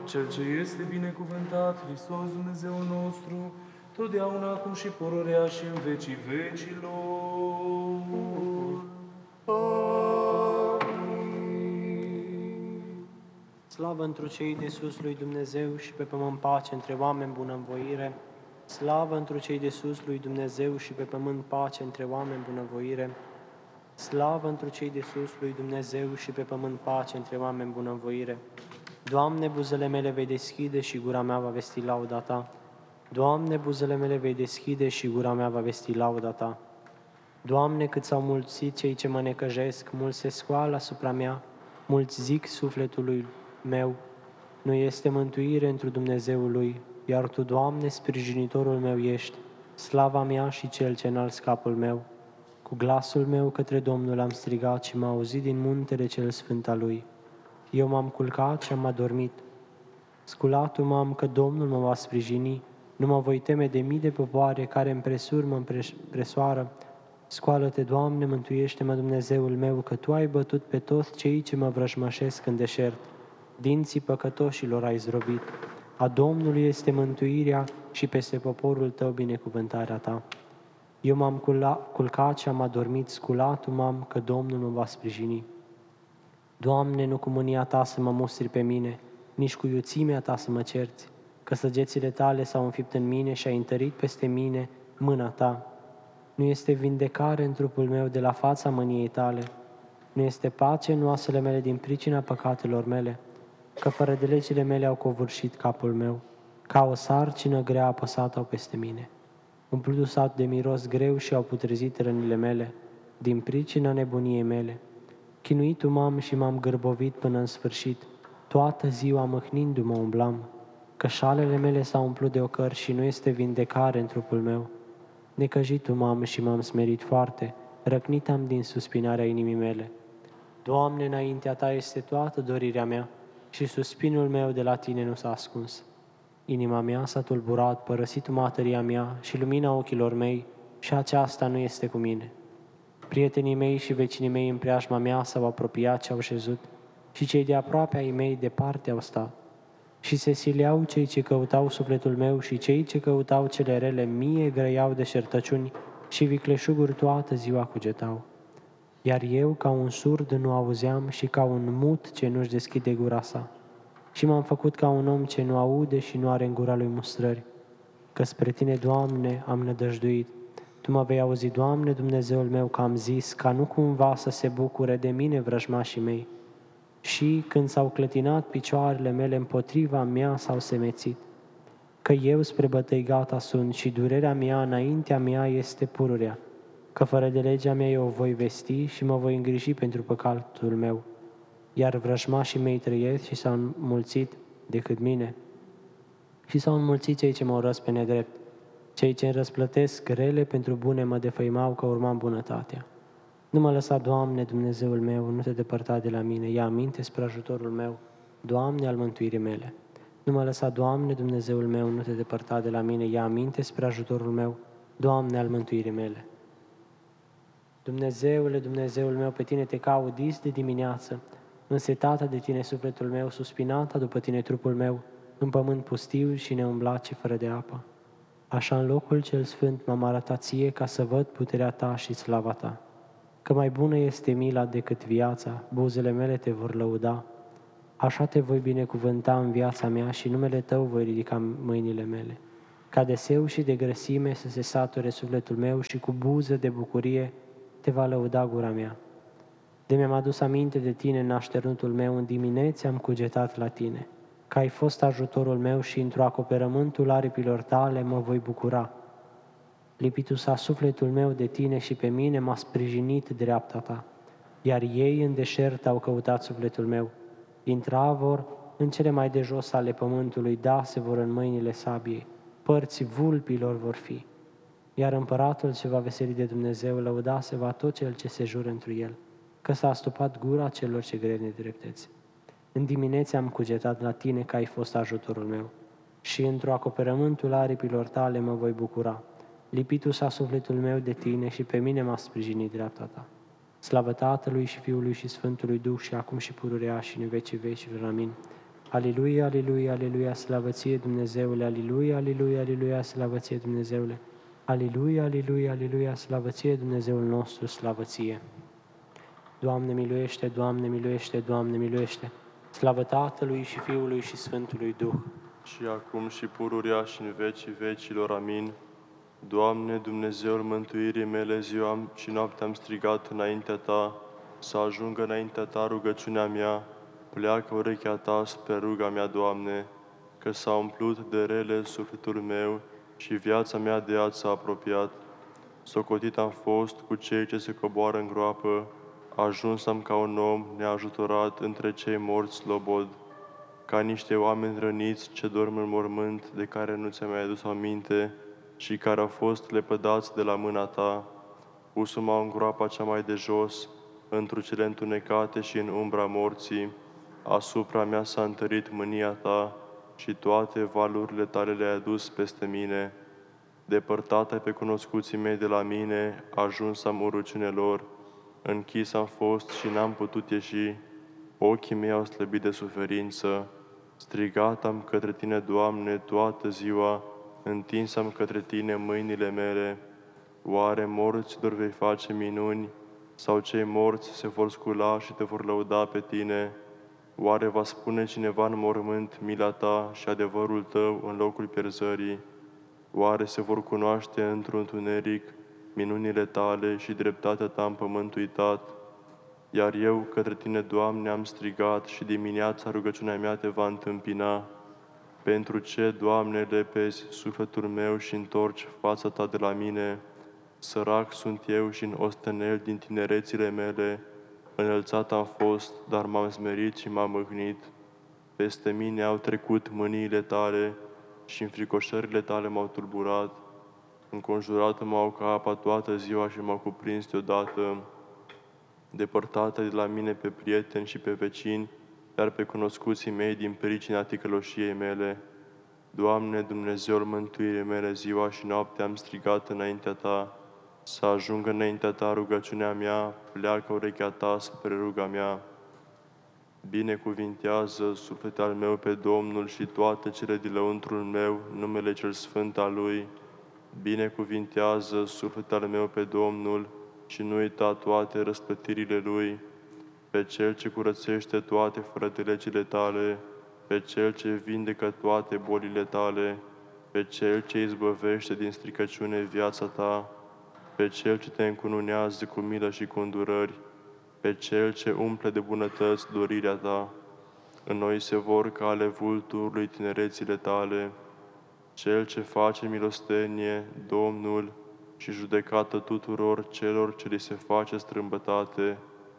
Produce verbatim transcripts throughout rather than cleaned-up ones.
Cel ce este binecuvântat, Hristos Dumnezeul nostru, totdeauna acum și pururea și în vecii vecilor. Amin. Slavă întru cei de sus lui Dumnezeu și pe pământ pace între oameni bunăvoire. Slavă întru cei de sus lui Dumnezeu și pe pământ pace între oameni bunăvoire. Slavă întru cei de sus lui Dumnezeu și pe pământ pace între oameni bunăvoire. Doamne, buzele mele vei deschide și gura mea va vesti lauda Ta. Doamne, buzele mele vei deschide și gura mea va vesti lauda Ta. Doamne, cât s-au mulțit cei ce mă necăjesc, mulți se scoală asupra mea, mulți zic sufletului meu, nu este mântuire întru Dumnezeul lui, iar Tu, Doamne, sprijinitorul meu ești, slava mea și cel ce înalt capul meu. Cu glasul meu către Domnul am strigat și m-a auzit din muntele cel sfânt al Lui. Eu m-am culcat și am adormit. Sculatul m-am că Domnul mă va sprijini, nu mă voi teme de mii de popoare care împresur mă împresoară. Scoală-te, Doamne, mântuiește-mă, Dumnezeul meu, că Tu ai bătut pe toți cei ce mă vrăjmășesc în deșert. Dinții păcătoșilor ai zdrobit. A Domnului este mântuirea și peste poporul Tău binecuvântarea Ta. Eu m-am culcat și am adormit, sculatul m-am că Domnul mă va sprijini. Doamne, nu cu mânia Ta să mă mustri pe mine, nici cu iuțimea Ta să mă cerți, că săgețile Tale s-au înfipt în mine și ai întărit peste mine mâna Ta. Nu este vindecare în trupul meu de la fața mâniei Tale, nu este pace în oasele mele din pricina păcatelor mele, că fără de legile mele au covârșit capul meu, ca o sarcină grea apăsată-au peste mine. Umplut sat de miros greu și au putrezit rănile mele, din pricina nebuniei mele. Chinuit m-am și m-am gârbovit până în sfârșit, toată ziua mâhnindu-mă umblam, că șalele mele s-au umplut de ocări și nu este vindecare în trupul meu. Necăjit m-am și m-am smerit foarte, răcnit am din suspinarea inimii mele. Doamne, înaintea Ta este toată dorirea mea și suspinul meu de la Tine nu s-a ascuns. Inima mea s-a tulburat, părăsit matăria mea și lumina ochilor mei, și aceasta nu este cu mine. Prietenii mei și vecinii mei în preajma mea s-au apropiat și au șezut, și cei de aproape ai mei departe au stat. Și se sileau cei ce căutau sufletul meu și cei ce căutau cele rele mie grăiau deșertăciuni și vicleșuguri toată ziua cugetau. Iar eu, ca un surd, nu auzeam și ca un mut ce nu-și deschide gura sa. Și m-am făcut ca un om ce nu aude și nu are în gura lui mustrări. Că spre Tine, Doamne, am nădăjduit. Tu mă vei auzi, Doamne, Dumnezeul meu, că am zis, ca nu cumva să se bucure de mine vrăjmașii mei. Și când s-au clătinat picioarele mele împotriva mea s-au semețit. Că eu spre bătăi gata sunt și durerea mea înaintea mea este pururea. Că fără de legea mea eu o voi vesti și mă voi îngriji pentru păcatul meu. Iar vrăjmașii mei trăiesc și s-au înmulțit decât mine. Și s-au înmulțit cei ce mă urăsc pe nedrept. Cei ce îmi răsplătesc rele pentru bune mă defăimau că urmam bunătatea. Nu mă lăsa, Doamne, Dumnezeul meu, nu te depărta de la mine, ia aminte spre ajutorul meu, Doamne, al mântuirii mele. Nu mă lăsa, Doamne, Dumnezeul meu, nu te depărta de la mine, ia aminte spre ajutorul meu, Doamne, al mântuirii mele. Dumnezeule, Dumnezeul meu, pe Tine te caut dis de dimineață, însetată de Tine sufletul meu, suspinata după Tine trupul meu, în pământ pustiu și neumblat și fără de apă. Așa în locul cel sfânt m-am arătat Ție ca să văd puterea Ta și slava Ta. Că mai bună este mila decât viața, buzele mele Te vor lăuda. Așa Te voi binecuvânta în viața mea și numele Tău voi ridica mâinile mele. Ca de seu și de grăsime să se sature sufletul meu și cu buză de bucurie Te va lăuda gura mea. De mi-am adus aminte de Tine în așternutul meu, în diminețe am cugetat la Tine, că ai fost ajutorul meu și într-o acoperământul aripilor Tale mă voi bucura. Lipitul s-a sufletul meu de Tine și pe mine m-a sprijinit dreapta Ta, iar ei în deșert au căutat sufletul meu. Intra vor în cele mai de jos ale pământului, da, se vor în mâinile sabiei, părți vulpilor vor fi. Iar împăratul ce va veseli de Dumnezeu, lăuda se va tot cel ce se jură întru el, că s-a astupat gura celor ce greu nedrepteți. În diminețe am cugetat la Tine că ai fost ajutorul meu și într-o acoperământul aripilor Tale mă voi bucura. Lipitul s-a sufletul meu de Tine și pe mine m-a sprijinit dreapta Ta. Slavă Tatălui și Fiului și Sfântului Duh și acum și pururea și în vecii vecilor. Amin. Aleluia, aleluia, aleluia, slavă ție, Dumnezeule, aleluia, aleluia, aleluia, slavă ție, Dumnezeule. Aleluia, aleluia, aleluia, slavă ție, Dumnezeul nostru, slavă ție. Doamne miluiește, Doamne miluiește, Doamne miluiește. Slavă Tatălui și Fiului și Sfântului Duh. Și acum și pururea și în vecii vecilor. Amin. Doamne, Dumnezeul mântuirii mele, ziua și noaptea am strigat înaintea Ta, să ajungă înaintea Ta rugăciunea mea, pleacă urechea Ta spre ruga mea, Doamne, că s-a umplut de rele sufletul meu și viața mea de Ea s-a apropiat. Socotit am fost cu cei ce se coboară în groapă, ajuns am ca un om neajutorat între cei morți slobod, ca niște oameni răniți ce dorm în mormânt, de care nu ți-ai mai adus aminte și care au fost lepădați de la mâna Ta. Pus-mă în groapa cea mai de jos, într cele întunecate și în umbra morții. Asupra mea s-a întărit mânia Ta și toate valurile Tale le-ai adus peste mine. Depărtat ai pe cunoscuții mei de la mine, ajuns am urăciune lor. Închis am fost și n-am putut ieși, ochii mei au slăbit de suferință. Strigat am către Tine, Doamne, toată ziua, întins am către Tine mâinile mele. Oare morților vei face minuni, sau cei morți se vor scula și Te vor lăuda pe Tine? Oare va spune cineva în mormânt mila Ta și adevărul Tău în locul pierzării? Oare se vor cunoaște într-un întuneric minunile Tale și dreptatea Ta în pământ uitat? Iar eu către Tine, Doamne, am strigat și dimineața rugăciunea mea Te va întâmpina. Pentru ce, Doamne, lepezi sufletul meu și întorci fața Ta de la mine? Sărac sunt eu și în ostenel din tinerețile mele, înălțat am fost, dar m-am smerit și m-am mâhnit. Peste mine au trecut mâniile Tale și înfricoșările Tale m-au tulburat. Înconjurat m-au ca apa toată ziua și m-au cuprins deodată. Depărtate de la mine pe prieteni și pe vecini, iar pe cunoscuții mei din pricina ticăloșiei mele. Doamne, Dumnezeul mântuirii mele, ziua și noaptea am strigat înaintea Ta, să ajungă înaintea Ta rugăciunea mea, pleacă urechea Ta spre ruga mea. Binecuvintează sufletul al meu pe Domnul și toate cele din lăuntrul meu, numele cel sfânt al Lui. Binecuvintează sufletul al meu pe Domnul și nu uita toate răsplătirile Lui, pe Cel ce curățește toate fără de legile Tale, pe Cel ce vindecă toate bolile Tale, pe Cel ce izbăvește din stricăciune viața Ta, pe Cel ce Te încununează cu milă și cu îndurări, pe Cel ce umple de bunătăți dorirea Ta. În noi se vor ca ale vulturului tinerețile Tale, Cel ce face milostenie, Domnul, și judecată tuturor celor ce li se face strâmbătate.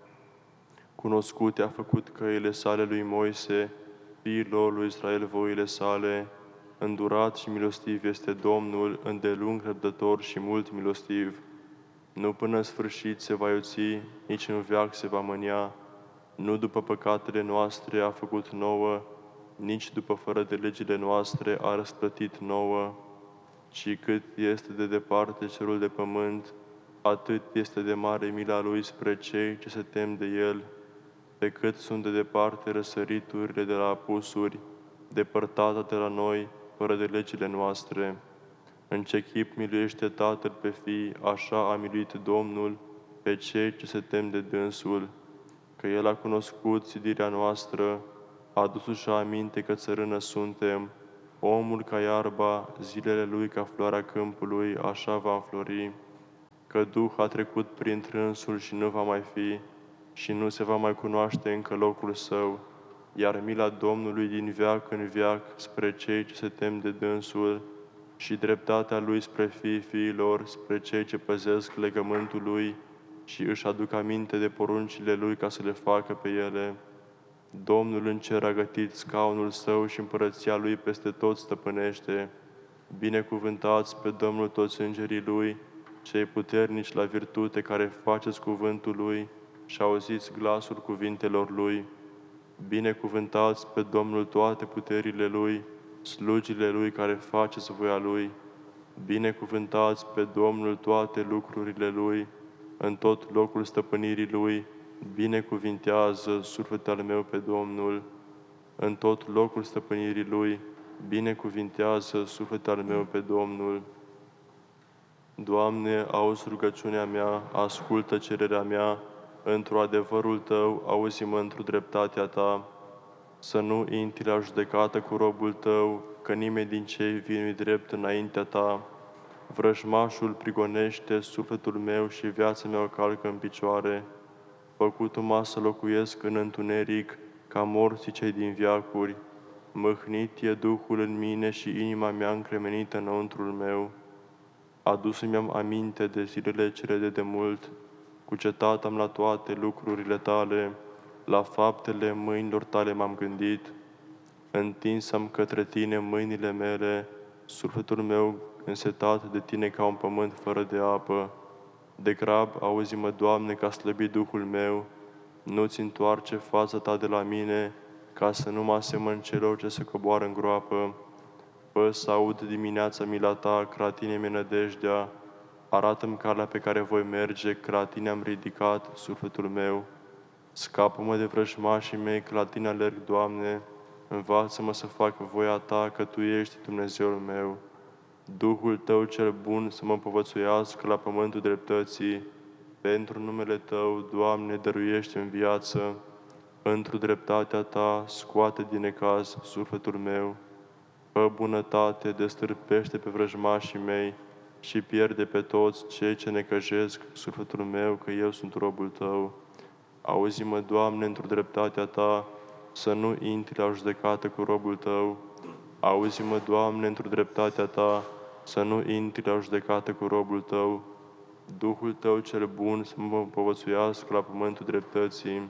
Cunoscute a făcut căile sale lui Moise, fiilor lui Israel voile sale, îndurat și milostiv este Domnul, îndelung răbdător și mult milostiv. Nu până în sfârșit se va iuți, nici în veac se va mânia, nu după păcatele noastre a făcut nouă, nici după fără de legile noastre a răsplătit nouă, ci cât este de departe cerul de pământ, atât este de mare mila Lui spre cei ce se tem de El, pe cât sunt de departe răsăriturile de la apusuri, depărtată de la noi, fără de legile noastre. În ce chip miluiește Tatăl pe Fii, așa a miluit Domnul pe cei ce se tem de Dânsul, că El a cunoscut zidirea noastră, a adus-și aminte că țărână suntem, omul ca iarba, zilele lui ca floarea câmpului, așa va înflori, că Duh a trecut prin trânsul și nu va mai fi, și nu se va mai cunoaște încă locul său, iar mila Domnului din veac în veac spre cei ce se tem de dânsul și dreptatea Lui spre fiii fiilor, spre cei ce păzesc legământul Lui și își aduc aminte de poruncile Lui ca să le facă pe ele. Domnul în cer a gătit scaunul Său și împărăția Lui peste tot stăpânește. Binecuvântați pe Domnul toți îngerii Lui, cei puternici la virtute care faceți cuvântul Lui și auziți glasul cuvintelor Lui. Binecuvântați pe Domnul toate puterile Lui, slugile Lui care faceți voia Lui. Binecuvântați pe Domnul toate lucrurile Lui, în tot locul stăpânirii Lui. Binecuvintează sufletul al meu pe Domnul. în tot locul stăpânirii Lui, binecuvintează sufletul al meu pe Domnul. Doamne, auzi rugăciunea mea, ascultă cererea mea, într-o adevărul Tău, auzi-mă într-o dreptatea Ta, să nu intri la judecată cu robul Tău, că nimeni din cei vin drept înaintea Ta. Vrăjmașul prigonește sufletul meu și viața mea o calcă în picioare. Făcut-o să locuiesc în întuneric, ca morții cei din veacuri. Mâhnit e Duhul în mine și inima mea încremenită înăuntrul meu. Adus-mi-am aminte de zilele cele de demult, cucetat am la toate lucrurile Tale, la faptele mâinilor Tale m-am gândit. Întins-am către Tine mâinile mele, sufletul meu însetat de Tine ca un pământ fără de apă. De grab, auzi-mă, Doamne, că a slăbit Duhul meu, nu-ți întoarce fața Ta de la mine, ca să nu mă asemăn celor ce se coboară în groapă. Fă să aud dimineața mila Ta, că la Tine mi-e nădejdea, arată-mi calea pe care voi merge, că la Tine am ridicat sufletul meu. Scapă-mă de vrăjmașii mei, că la Tine alerg, Doamne, învață-mă să fac voia Ta, că Tu ești Dumnezeul meu. Duhul Tău cel bun să mă împovățuiască la pământul dreptății. Pentru numele Tău, Doamne, dăruiește-mi viață. Într-o dreptatea Ta, scoate din necaz sufletul meu. Fă bunătate, destârpește pe vrăjmașii mei și pierde pe toți cei ce necăjesc sufletul meu, că eu sunt robul Tău. Auzi-mă, Doamne, într-o dreptatea Ta, să nu intri la judecată cu robul Tău. Auzi-mă, Doamne, într-o dreptatea Ta, să nu intri la judecată cu robul Tău. Duhul Tău cel bun să mă împovățuiască la pământul dreptății.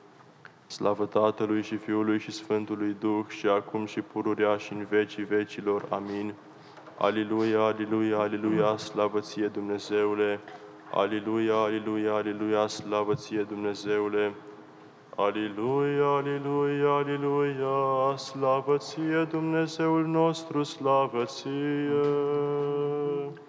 Slavă Tatălui și Fiului și Sfântului Duh, și acum și pururea și în vecii vecilor. Amin. Aliluia, aliluia, aliluia, slavă Ție, Dumnezeule! Aliluia, aliluia, aliluia, slavă Ție, Dumnezeule! Aliluia, aliluia, aliluia, slavă Ție, Dumnezeul nostru, slavă Ție!